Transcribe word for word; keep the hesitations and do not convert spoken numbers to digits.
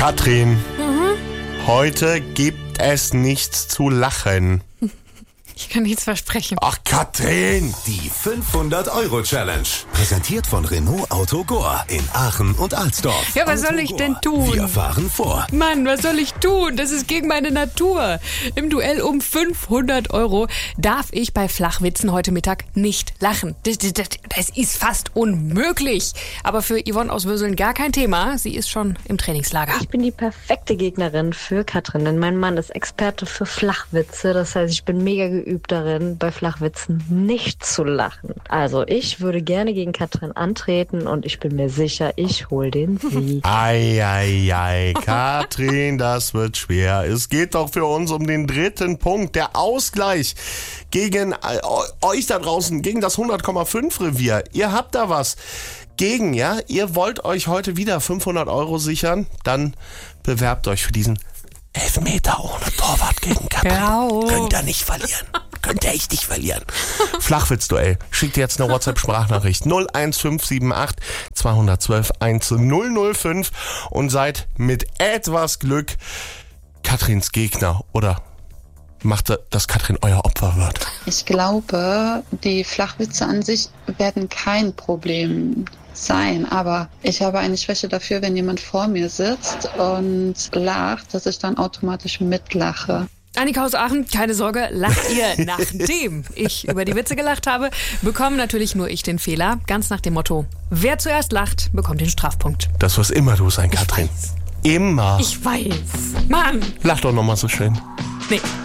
Katrin, mhm. heute gibt es nichts zu lachen. Ich kann nichts versprechen. Ach, Katrin! Die fünfhundert-Euro-Challenge. Präsentiert von Renault Auto Gore in Aachen und Alsdorf. Ja, was Auto soll ich Gore. denn tun? Wir fahren vor. Mann, was soll ich tun? Das ist gegen meine Natur. Im Duell um fünfhundert Euro darf ich bei Flachwitzen heute Mittag nicht lachen. Das, das, das ist fast unmöglich. Aber für Yvonne aus Würseln gar kein Thema. Sie ist schon im Trainingslager. Ich bin die perfekte Gegnerin für Katrin, denn mein Mann ist Experte für Flachwitze. Das heißt, ich bin mega geübt darin, bei Flachwitzen nicht zu lachen. Also ich würde gerne gegen Katrin antreten und ich bin mir sicher, ich hole den Sieg. Ei, ei, ei, Katrin, das wird schwer. Es geht doch für uns um den dritten Punkt, der Ausgleich gegen äh, euch da draußen, gegen das hundert Komma fünf Revier. Ihr habt da was gegen, ja? Ihr wollt euch heute wieder fünfhundert Euro sichern? Dann bewerbt euch für diesen Elfmeter ohne Torwart gegen Katrin. Grau. Könnt ihr nicht verlieren. Könnt ihr echt nicht verlieren. Flachwitz-Duell. Schickt jetzt eine WhatsApp-Sprachnachricht null eins fünf sieben acht zwei eins zwei eins null null fünf und seid mit etwas Glück Katrins Gegner oder macht, dass Katrin euer Opfer wird. Ich glaube, die Flachwitze an sich werden kein Problem sein, aber ich habe eine Schwäche dafür, wenn jemand vor mir sitzt und lacht, dass ich dann automatisch mitlache. Annika aus Aachen, keine Sorge, lacht ihr, nachdem ich über die Witze gelacht habe, bekomme natürlich nur ich den Fehler. Ganz nach dem Motto, wer zuerst lacht, bekommt den Strafpunkt. Das wirst immer du sein, Katrin. Ich weiß. Immer. Ich weiß. Mann. Lach doch nochmal so schön. Nee.